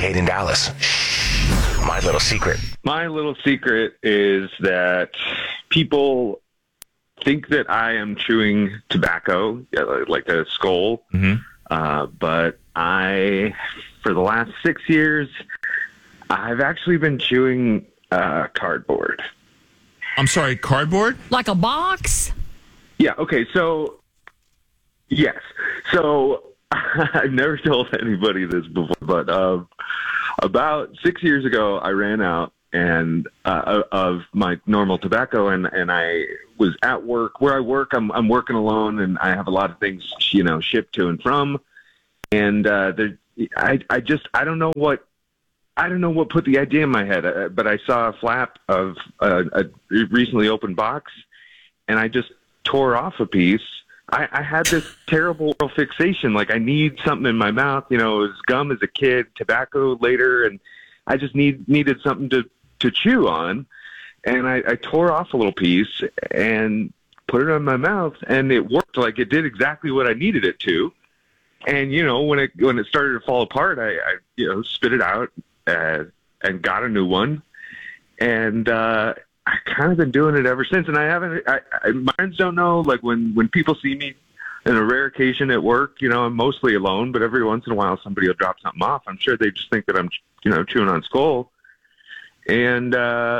Kincaid in Dallas. My little secret. My little secret is that people think that I am chewing tobacco, like a skull. But for the last 6 years, I've actually been chewing cardboard. I'm sorry, cardboard? Like a box? Yeah, okay, so, yes. So, I've never told anybody this before, but about 6 years ago, I ran out of my normal tobacco, and I was at work. Where I work, I'm working alone, and I have a lot of things, shipped to and from. And I don't know what put the idea in my head, but I saw a flap of a recently opened box, and I just tore off a piece. I had this terrible fixation, like I need something in my mouth. It was gum as a kid, tobacco later, and I just needed something to chew on. And I tore off a little piece and put it on my mouth, and it worked. Like it did exactly what I needed it to. And when it started to fall apart, I spit it out and got a new one. And I kind of been doing it ever since. And I haven't. My friends don't know. Like when people see me on a rare occasion at work, I'm mostly alone. But every once in a while, somebody will drop something off. I'm sure they just think that I'm chewing on skull. And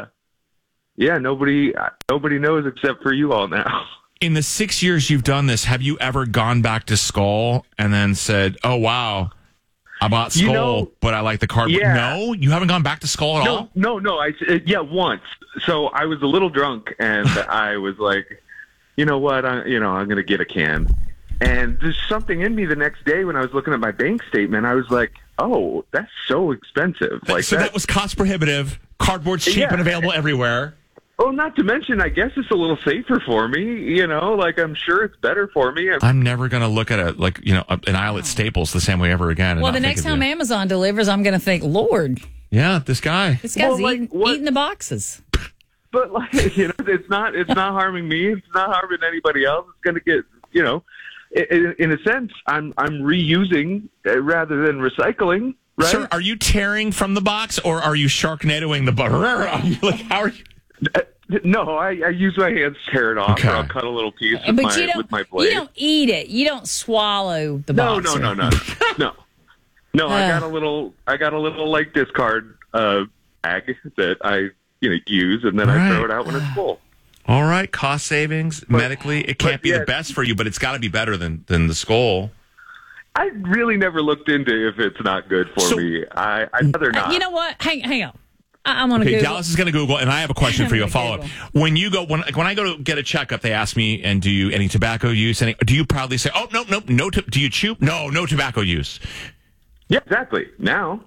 nobody knows except for you all now. In the 6 years you've done this, have you ever gone back to skull and then said, "Oh wow, I bought skull, but I like the cardboard"? Yeah. No, you haven't gone back to skull at all. No. Once. So I was a little drunk, and I was like, you know what? I'm going to get a can. And there's something in me the next day when I was looking at my bank statement. I was like, oh, that's so expensive. That was cost prohibitive. Cardboard's cheap and available everywhere. Well, not to mention, I guess it's a little safer for me, I'm sure it's better for me. I'm never going to look at an aisle at Staples the same way ever again. Well, the next time Amazon delivers, I'm going to think, Lord. Yeah, this guy's eating the boxes. But it's not harming me. It's not harming anybody else. It's going to get, in a sense, I'm reusing rather than recycling. Right? Sir, are you tearing from the box or are you Sharknadoing the box? How are you? No, I use my hands to tear it off. Okay. Or I'll cut a little piece with my blade. You don't eat it. You don't swallow the box. No. I got a little like discard bag that I use, and then I throw it out when it's full. All right, cost savings medically. It can't be the best for you, but it's got to be better than the skull. I really never looked into if it's not good for me. I'd rather not. You know what? Hang on. I'm going to Google. Dallas is going to Google, and I have a question for you, a follow-up. When I go to get a checkup, they ask me, and do you any tobacco use? Do you proudly say, oh, no, do you chew? No tobacco use. Yeah, exactly. Now.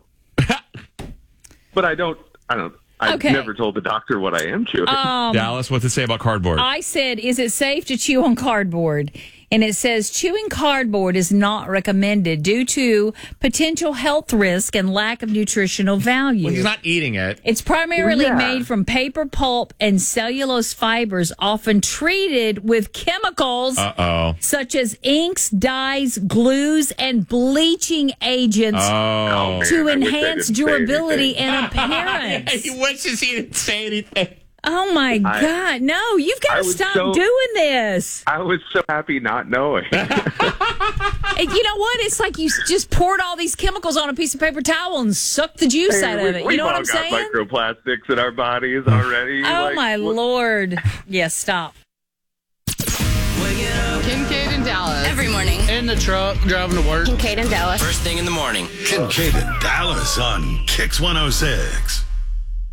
But I don't. I've never told the doctor what I am chewing. Dallas, what's it say about cardboard? I said, is it safe to chew on cardboard? And it says chewing cardboard is not recommended due to potential health risk and lack of nutritional value. Well, he's not eating it. It's primarily made from paper pulp and cellulose fibers, often treated with chemicals such as inks, dyes, glues, and bleaching agents to enhance durability and appearance. He wishes he didn't say anything. Oh, my God. No, you've got to stop doing this. I was so happy not knowing. And you know what? It's like you just poured all these chemicals on a piece of paper towel and sucked the juice out of it. You know what I'm saying? We've all got microplastics in our bodies already. Oh, my Lord. Yes, stop. Kincaid and Dallas. Every morning. In the truck, driving to work. Kincaid and Dallas. First thing in the morning. Kincaid and Dallas on Kix 106.